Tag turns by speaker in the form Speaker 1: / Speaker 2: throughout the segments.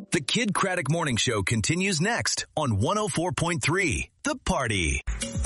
Speaker 1: The Kid Craddock Morning Show continues next on 104.3 The Party.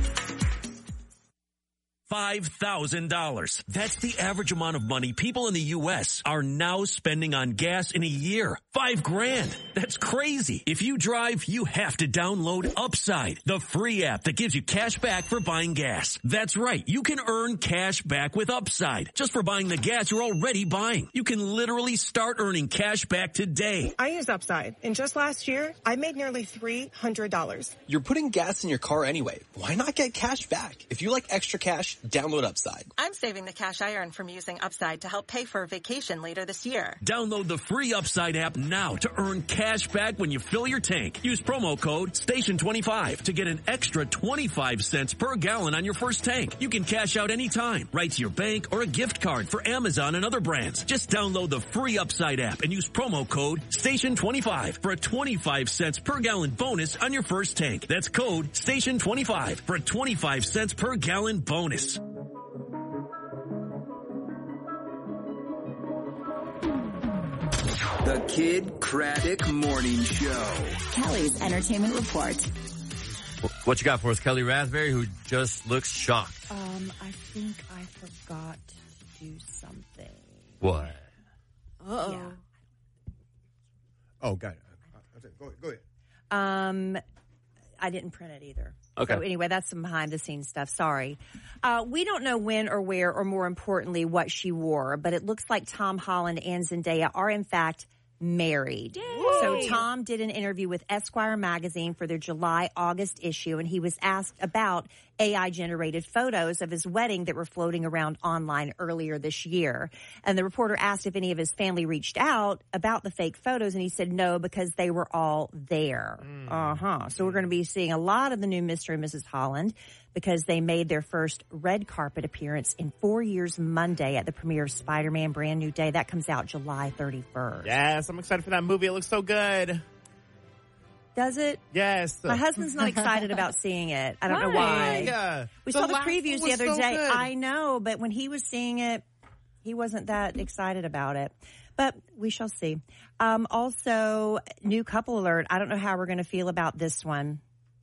Speaker 2: $5,000. That's the average amount of money people in the U.S. are now spending on gas in a year. $5,000. That's crazy. If you drive, you have to download Upside, the free app that gives you cash back for buying gas. That's right. You can earn cash back with Upside just for buying the gas you're already buying. You can literally start earning cash back today.
Speaker 3: I use Upside, and just last year, I made nearly $300.
Speaker 4: You're putting gas in your car anyway. Why not get cash back? If you like extra cash, download Upside.
Speaker 5: I'm saving the cash I earn from using Upside to help pay for a vacation later this year.
Speaker 2: Download the free Upside app now to earn cash back when you fill your tank. Use promo code STATION25 to get an extra 25 cents per gallon on your first tank. You can cash out anytime, right to your bank or a gift card for Amazon and other brands. Just download the free Upside app and use promo code STATION25 for a 25 cents per gallon bonus on your first tank. That's code STATION25 for a 25 cents per gallon bonus.
Speaker 6: The Kid Craddock Morning Show.
Speaker 7: Kelly's Entertainment Report.
Speaker 8: What you got for us, Kelly Raspberry, who just looks shocked?
Speaker 9: I think I forgot to do something.
Speaker 8: What?
Speaker 9: Uh-oh. Yeah.
Speaker 10: Oh, got it. Go ahead.
Speaker 9: I didn't print it either.
Speaker 8: Okay.
Speaker 9: So anyway, that's some behind the scenes stuff. Sorry. We don't know when or where, or more importantly, what she wore, but it looks like Tom Holland and Zendaya are in fact married.
Speaker 7: Yay.
Speaker 9: So Tom did an interview with Esquire magazine for their July-August issue, and he was asked about AI-generated photos of his wedding that were floating around online earlier this year. And the reporter asked if any of his family reached out about the fake photos, and he said no, because they were all there. So we're going to be seeing a lot of the new Mr. and Mrs. Holland, because they made their first red carpet appearance in 4 years Monday at the premiere of Spider-Man Brand New Day. That comes out July 31st.
Speaker 11: Yes, I'm excited for that movie. It looks so good.
Speaker 9: Does it?
Speaker 11: Yes.
Speaker 9: My husband's not excited about seeing it. I don't know why. We saw the previews the other day.
Speaker 11: Good.
Speaker 9: I know, but when he was seeing it, he wasn't that excited about it. But we shall see. Also, new couple alert. I don't know how we're going to feel about this one.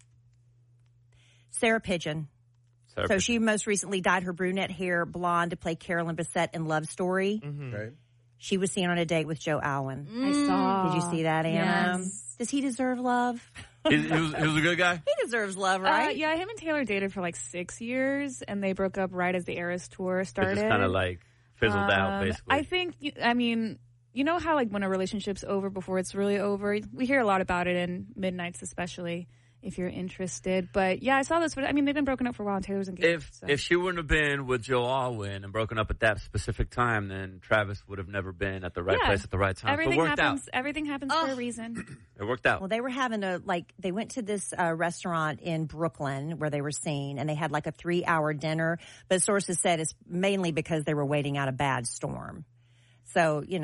Speaker 9: Sarah Pigeon. So she most recently dyed her brunette hair blonde to play Carolyn Bessette in Love Story.
Speaker 10: Mm-hmm. Okay.
Speaker 9: She was seen on a date with Joe Alwyn.
Speaker 7: I saw.
Speaker 9: Did you see that, Anna?
Speaker 7: Yes.
Speaker 9: Does he deserve love?
Speaker 8: He was a good guy?
Speaker 9: He deserves love, right?
Speaker 12: Yeah, him and Taylor dated for like 6 years, and they broke up right as the Eras tour started.
Speaker 8: It just kind of like fizzled out, basically.
Speaker 12: I think, you know how like when a relationship's over before it's really over? We hear a lot about it in Midnights, especially, if you're interested. But yeah, I saw this. They've been broken up for a while, and Taylor's engaged.
Speaker 8: If she wouldn't have been with Joe Alwyn and broken up at that specific time, then Travis would have never been at the right place at the right time.
Speaker 12: Everything
Speaker 8: But it worked
Speaker 12: happens.
Speaker 8: out.
Speaker 12: Everything happens for a reason.
Speaker 8: It worked out.
Speaker 9: Well, they were having they went to this restaurant in Brooklyn where they were seen, and they had like a 3-hour dinner. But sources said it's mainly because they were waiting out a bad storm. So, you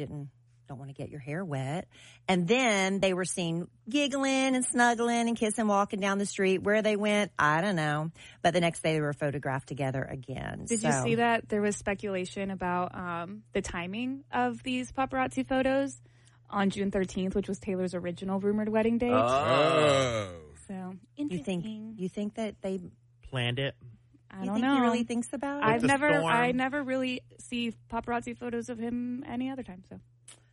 Speaker 9: don't want to get your hair wet. And then they were seen giggling and snuggling and kissing, walking down the street. Where they went, I don't know. But the next day they were photographed together again.
Speaker 12: Did you see that? There was speculation about the timing of these paparazzi photos on June 13th, which was Taylor's original rumored wedding date.
Speaker 10: Oh.
Speaker 12: So, interesting.
Speaker 9: You think that they
Speaker 11: planned it?
Speaker 12: I don't know.
Speaker 9: He really thinks about it?
Speaker 12: I never really see paparazzi photos of him any other time, so.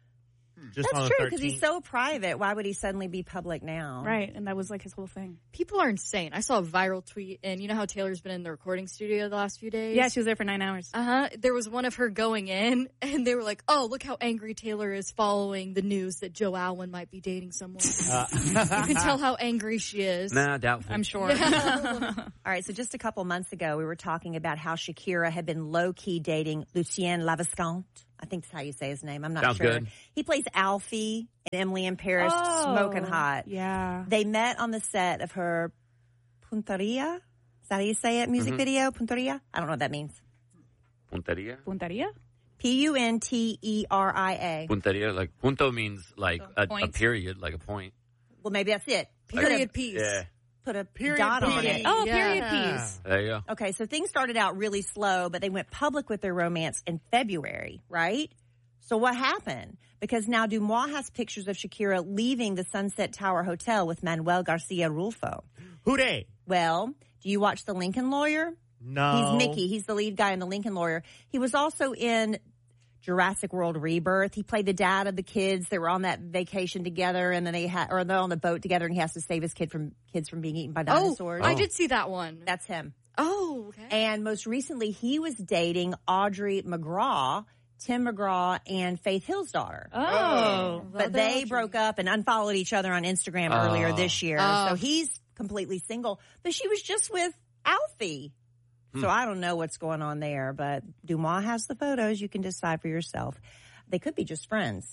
Speaker 11: Just
Speaker 9: That's true, because he's so private. Why would he suddenly be public now?
Speaker 12: Right, and that was like his whole thing.
Speaker 7: People are insane. I saw a viral tweet, and you know how Taylor's been in the recording studio the last few days?
Speaker 12: Yeah, she was there for 9 hours.
Speaker 7: There was one of her going in, and they were like, oh, look how angry Taylor is following the news that Joe Alwyn might be dating someone. You can tell how angry she is.
Speaker 8: Nah, doubtful.
Speaker 12: I'm sure.
Speaker 9: All right, so just a couple months ago, we were talking about how Shakira had been low-key dating Lucien Lavascante. I think that's how you say his name. I'm not
Speaker 8: Sounds
Speaker 9: sure.
Speaker 8: Good.
Speaker 9: He plays Alfie in Emily in Paris, Smoking Hot.
Speaker 12: Yeah.
Speaker 9: They met on the set of her Punteria. Is that how you say it? Music video? Punteria? I don't know what that means.
Speaker 8: Punteria?
Speaker 12: Punteria?
Speaker 9: Punteria.
Speaker 8: Punteria, like punto means like a period, like a point.
Speaker 9: Well, maybe that's it.
Speaker 7: Period piece.
Speaker 8: Yeah.
Speaker 9: Put a
Speaker 7: period
Speaker 9: dot
Speaker 7: piece.
Speaker 9: on it.
Speaker 12: Oh, period piece.
Speaker 8: There you go.
Speaker 9: Okay, so things started out really slow, but they went public with their romance in February, right? So what happened? Because now DeuxMoi has pictures of Shakira leaving the Sunset Tower Hotel with Manuel Garcia Rulfo.
Speaker 11: Who they?
Speaker 9: Well, do you watch The Lincoln Lawyer?
Speaker 11: No.
Speaker 9: He's Mickey. He's the lead guy in The Lincoln Lawyer. He was also in Jurassic World Rebirth. He played the dad of the kids that were on that vacation together, and then they're on the boat together, and he has to save his kids from being eaten by dinosaurs.
Speaker 7: I did see that one.
Speaker 9: That's him.
Speaker 7: Oh, okay.
Speaker 9: And most recently, he was dating Audrey McGraw, Tim McGraw, and Faith Hill's daughter.
Speaker 12: Oh.
Speaker 9: But they broke up and unfollowed each other on Instagram earlier this year. So he's completely single. But she was just with Alfie. So I don't know what's going on there. But DeuxMoi has the photos. You can decide for yourself. They could be just friends.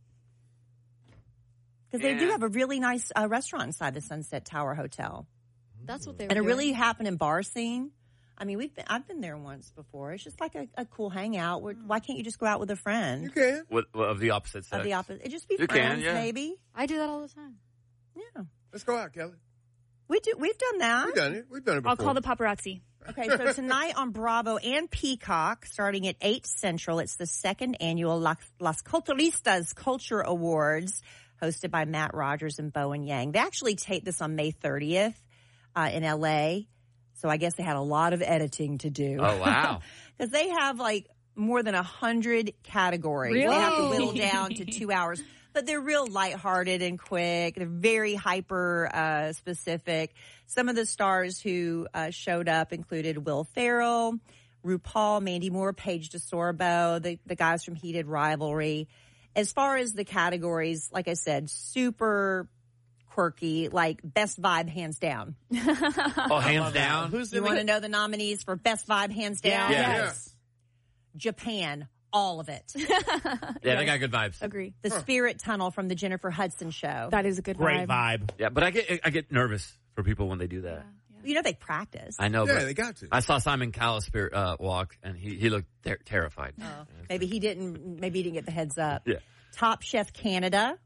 Speaker 9: Because they do have a really nice restaurant inside the Sunset Tower Hotel.
Speaker 7: That's what they were
Speaker 9: And a
Speaker 7: doing.
Speaker 9: really happening bar scene. I mean, I've been there once before. It's just like a cool hangout. Why can't you just go out with a friend?
Speaker 10: You can.
Speaker 8: Of the opposite sex.
Speaker 9: Of the opposite. It just be
Speaker 8: You
Speaker 9: friends,
Speaker 8: can, yeah.
Speaker 9: maybe.
Speaker 7: I do that all the time.
Speaker 9: Yeah.
Speaker 10: Let's go out, Kelly.
Speaker 9: We've done that.
Speaker 10: We've done it before.
Speaker 12: I'll call the paparazzi.
Speaker 9: Okay, so tonight on Bravo and Peacock, starting at 8 Central, it's the second annual Las Culturistas Culture Awards, hosted by Matt Rogers and Bowen Yang. They actually taped this on May 30th in L.A., so I guess they had a lot of editing to do.
Speaker 8: Oh, wow.
Speaker 9: Because they have like more than 100 categories.
Speaker 12: Really?
Speaker 9: They have to whittle down to 2 hours. But they're real lighthearted and quick. They're very hyper specific. Some of the stars who showed up included Will Ferrell, RuPaul, Mandy Moore, Paige DeSorbo, the guys from Heated Rivalry. As far as the categories, like I said, super quirky, like best vibe, hands down.
Speaker 8: Oh, hands down?
Speaker 9: You want to know the nominees for best vibe, hands down?
Speaker 8: Yeah.
Speaker 9: Yes. Japan, all of it.
Speaker 8: Yeah, they got good vibes.
Speaker 12: Agree.
Speaker 9: The Spirit Tunnel from the Jennifer Hudson show.
Speaker 12: That is a good
Speaker 11: Great vibe.
Speaker 8: Yeah, but I get nervous for people when they do that.
Speaker 9: You know, they practice.
Speaker 8: I know.
Speaker 10: Yeah,
Speaker 8: but
Speaker 10: they got to.
Speaker 8: I saw Simon Cowell's spirit walk, and he looked terrified.
Speaker 9: Oh. Maybe he didn't get the heads up.
Speaker 8: Yeah.
Speaker 9: Top Chef Canada,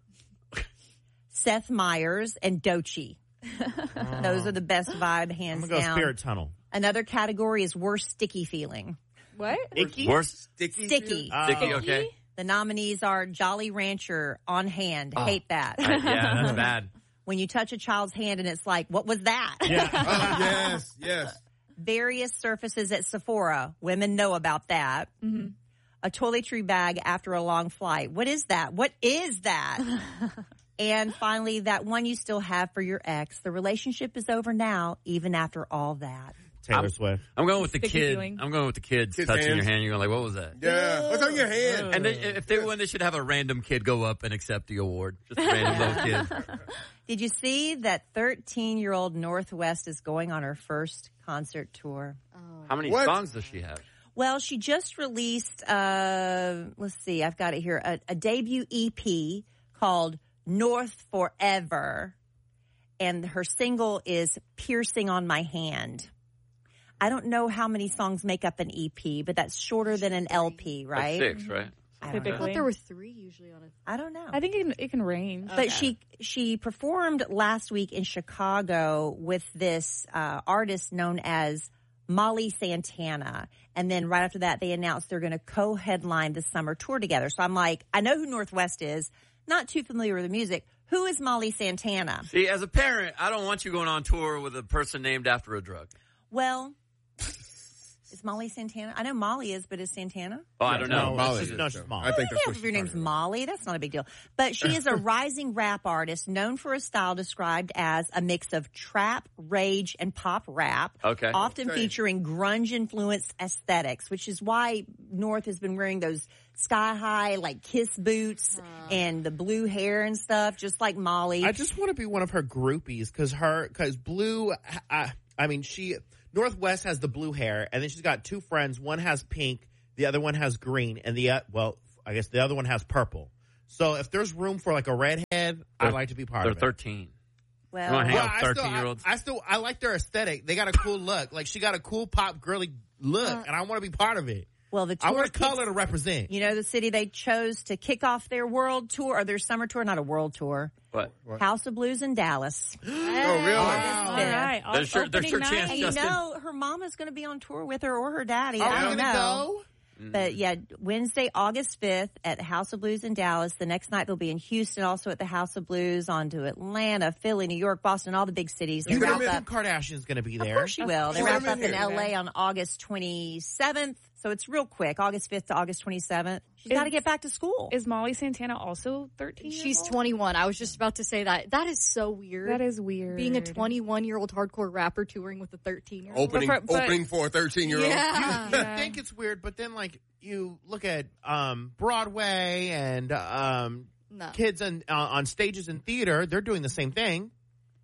Speaker 9: Seth Meyers, and Doechii. Those are the best vibe, hands
Speaker 11: I'm going to
Speaker 9: down.
Speaker 11: go Spirit Tunnel.
Speaker 9: Another category is worst sticky feeling.
Speaker 12: What?
Speaker 11: Icky?
Speaker 8: Worst?
Speaker 9: Sticky.
Speaker 8: Sticky, okay.
Speaker 9: The nominees are Jolly Rancher, On Hand.
Speaker 8: Oh.
Speaker 9: Hate that.
Speaker 8: Yeah, that's bad.
Speaker 9: When you touch a child's hand and it's like, what was that?
Speaker 10: Yeah. Yes.
Speaker 9: Various surfaces at Sephora. Women know about that.
Speaker 12: Mm-hmm.
Speaker 9: A toiletry bag after a long flight. What is that? What is that? And finally, that one you still have for your ex. The relationship is over now, even after all that.
Speaker 11: Taylor Swift.
Speaker 8: I'm going with the
Speaker 12: Sticky
Speaker 8: kid.
Speaker 12: feeling.
Speaker 8: I'm going with the kids
Speaker 10: Kids'
Speaker 8: touching
Speaker 10: hands.
Speaker 8: your hand. You're going like, what was that?
Speaker 10: Yeah. What's on your hand?
Speaker 8: And if they win, they should have a random kid go up and accept the award. Just a random little kid.
Speaker 9: Did you see that 13-year-old Northwest is going on her first concert tour?
Speaker 8: How many
Speaker 10: What?
Speaker 8: songs does she have?
Speaker 9: Well, she just released, let's see, I've got it here, a debut EP called North Forever, and her single is Piercing on My Hand. I don't know how many songs make up an EP, but that's shorter than an LP, right?
Speaker 8: Like 6, right?
Speaker 9: I don't
Speaker 7: I
Speaker 9: know.
Speaker 7: thought there were 3 usually on it.
Speaker 9: I don't know.
Speaker 12: I think it can range.
Speaker 9: But she performed last week in Chicago with this artist known as Molly Santana. And then right after that, they announced they're going to co-headline the summer tour together. So I'm like, I know who Northwest is. Not too familiar with the music. Who is Molly Santana?
Speaker 8: See, as a parent, I don't want you going on tour with a person named after a drug.
Speaker 9: Well, is Molly Santana? I know Molly is, but is Santana?
Speaker 8: Oh, I don't know.
Speaker 10: Molly
Speaker 11: she's
Speaker 10: is,
Speaker 11: not
Speaker 10: though.
Speaker 11: small.
Speaker 10: I think that's
Speaker 9: Yeah,
Speaker 10: what
Speaker 9: if your
Speaker 10: she's
Speaker 9: name's
Speaker 10: talking
Speaker 9: Molly, that's not a big deal. But she is a rising rap artist known for a style described as a mix of trap, rage, and pop rap.
Speaker 8: Okay.
Speaker 9: Often
Speaker 10: Okay.
Speaker 9: featuring grunge-influenced aesthetics, which is why North has been wearing those sky-high, like, Kiss boots and the blue hair and stuff, just like Molly.
Speaker 11: I just want to be one of her groupies because Blue, Northwest has the blue hair, and then she's got two friends. One has pink, the other one has green, and I guess the other one has purple. So if there's room for like a redhead, I'd like to be part
Speaker 8: They're
Speaker 11: of it.
Speaker 8: 13.
Speaker 9: well,
Speaker 8: You wanna hang out
Speaker 11: Well,
Speaker 8: with 13-year-olds?
Speaker 11: I like their aesthetic. They got a cool look. Like she got a cool pop girly look, and I want to be part of it.
Speaker 9: well, the
Speaker 11: I
Speaker 9: tour
Speaker 11: want a
Speaker 9: kicks-
Speaker 11: color to represent.
Speaker 9: You know the city they chose to kick off their world tour, or their summer tour, not a world tour.
Speaker 8: What?
Speaker 9: House of Blues in Dallas.
Speaker 10: Oh, really?
Speaker 12: All right.
Speaker 8: There's your
Speaker 12: Opening
Speaker 8: chance,
Speaker 12: night.
Speaker 9: And you
Speaker 8: Justin.
Speaker 9: know, her mama's going to be on tour with her or her daddy.
Speaker 11: Are
Speaker 9: I
Speaker 11: we
Speaker 9: don't
Speaker 11: gonna
Speaker 9: know.
Speaker 11: go?
Speaker 9: But yeah, Wednesday, August 5th at House of Blues in Dallas. The next night they'll be in Houston, also at the House of Blues, on to Atlanta, Philly, New York, Boston, all the big cities.
Speaker 11: Kim Kardashian's going to be there.
Speaker 9: Of course she will. They wrap up in LA on August 27th. So it's real quick, August 5th to August 27th. She's got to get back to school.
Speaker 12: Is Molly Santana also 13?
Speaker 7: She's 21. I was just about to say that. That is so weird.
Speaker 12: That is weird.
Speaker 7: Being a 21-year-old hardcore rapper touring with a 13-year-old.
Speaker 10: Opening for a 13-year-old.
Speaker 7: Yeah.
Speaker 11: You think it's weird, but then like you look at Broadway and kids on stages in theater, they're doing the same thing.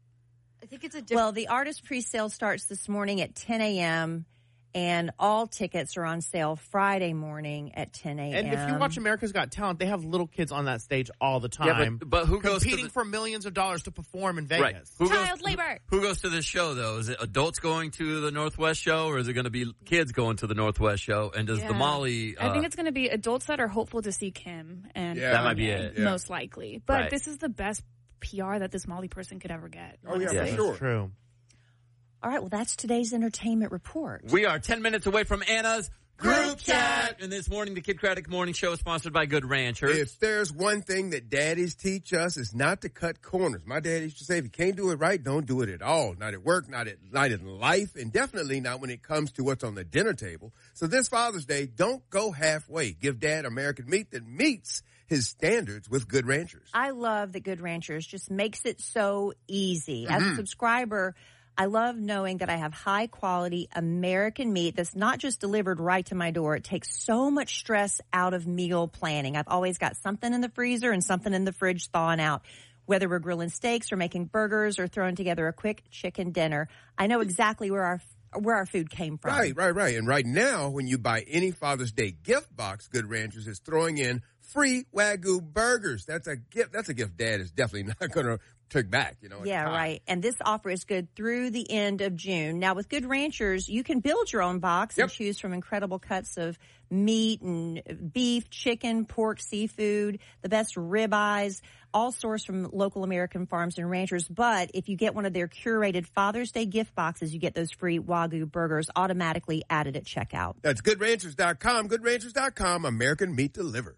Speaker 7: I think it's a
Speaker 9: Well, the artist pre-sale starts this morning at 10 a.m., and all tickets are on sale Friday morning at 10 a.m.
Speaker 11: And if you watch America's Got Talent, they have little kids on that stage all the time.
Speaker 8: Yeah, but who goes
Speaker 11: competing for millions of dollars to perform in Vegas?
Speaker 8: Right.
Speaker 12: Child labor.
Speaker 8: Who goes to this show, though? Is it adults going to the Northwest show, or is it going to be kids going to the Northwest show? And does the Molly...
Speaker 12: I think it's going to be adults that are hopeful to see Kim. And
Speaker 8: that might be it.
Speaker 12: Most likely. But this is the best PR that this Molly person could ever get.
Speaker 10: Oh, yeah, for sure.
Speaker 11: True.
Speaker 9: All right, well, that's today's entertainment report.
Speaker 8: We are 10 minutes away from Anna's Group Chat. And this morning, the Kid Craddock Morning Show is sponsored by Good Ranchers.
Speaker 10: If there's one thing that daddies teach us, is not to cut corners. My dad used to say, if you can't do it right, don't do it at all. Not at work, not in life, and definitely not when it comes to what's on the dinner table. So this Father's Day, don't go halfway. Give Dad American meat that meets his standards with Good Ranchers.
Speaker 9: I love that Good Ranchers just makes it so easy. As a subscriber, I love knowing that I have high quality American meat that's not just delivered right to my door. It takes so much stress out of meal planning. I've always got something in the freezer and something in the fridge thawing out. Whether we're grilling steaks or making burgers or throwing together a quick chicken dinner, I know exactly where our food came from.
Speaker 10: Right. And right now, when you buy any Father's Day gift box, Good Ranchers is throwing in free Wagyu burgers. That's a gift. That's a gift Dad is definitely not going to take back,
Speaker 9: Yeah, right. And this offer is good through the end of June. Now, with Good Ranchers, you can build your own box and choose from incredible cuts of meat and beef, chicken, pork, seafood, the best ribeyes, all sourced from local American farms and ranchers. But if you get one of their curated Father's Day gift boxes, you get those free Wagyu burgers automatically added at checkout.
Speaker 10: That's GoodRanchers.com. GoodRanchers.com. American meat delivered.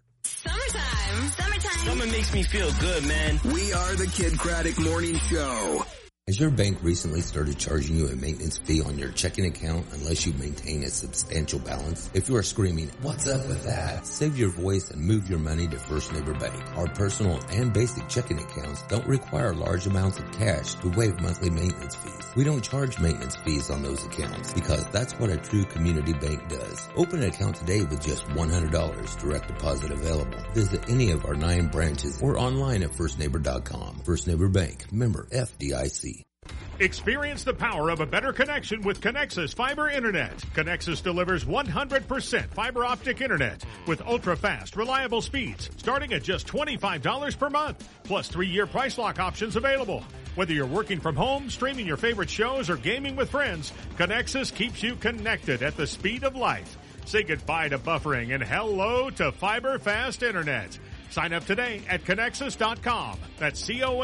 Speaker 13: Summer makes me feel good, man.
Speaker 6: We are the Kid Craddock Morning Show.
Speaker 14: Has your bank recently started charging you a maintenance fee on your checking account unless you maintain a substantial balance? If you are screaming, "What's up with that?" save your voice and move your money to First Neighbor Bank. Our personal and basic checking accounts don't require large amounts of cash to waive monthly maintenance fees. We don't charge maintenance fees on those accounts because that's what a true community bank does. Open an account today with just $100, direct deposit available. Visit any of our 9 branches or online at firstneighbor.com. First Neighbor Bank, member FDIC.
Speaker 15: Experience the power of a better connection with Connexus Fiber Internet. Connexus delivers 100% fiber optic internet with ultra-fast, reliable speeds starting at just $25 per month, plus 3-year price lock options available. Whether you're working from home, streaming your favorite shows, or gaming with friends, Connexus keeps you connected at the speed of light. Say goodbye to buffering and hello to fiber fast internet. Sign up today at Connexus.com. That's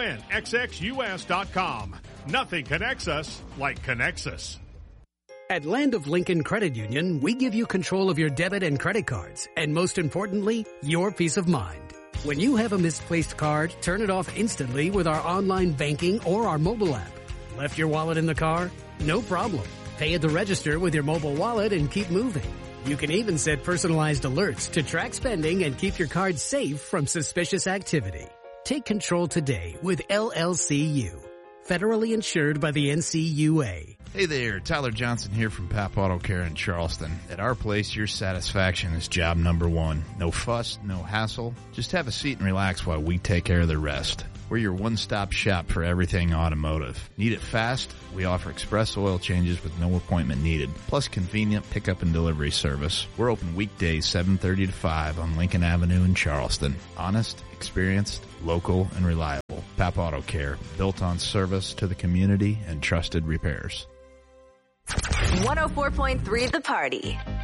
Speaker 15: CONXXUS.com. Nothing connects us like Connexus.
Speaker 16: At Land of Lincoln Credit Union, we give you control of your debit and credit cards, and most importantly, your peace of mind. When you have a misplaced card, turn it off instantly with our online banking or our mobile app. Left your wallet in the car? No problem. Pay at the register with your mobile wallet and keep moving. You can even set personalized alerts to track spending and keep your card safe from suspicious activity. Take control today with LLCU. Federally insured by the NCUA.
Speaker 17: Hey there, Tyler Johnson here from Pap Auto Care in Charleston. At our place, your satisfaction is job number 1. No fuss, no hassle. Just have a seat and relax while we take care of the rest. We're your one-stop shop for everything automotive. Need it fast? We offer express oil changes with no appointment needed, plus convenient pickup and delivery service. We're open weekdays 7:30 to 5 on Lincoln Avenue in Charleston. Honest, experienced, local, and reliable. Pap Auto Care, built on service to the community and trusted repairs.
Speaker 18: 104.3 The Party.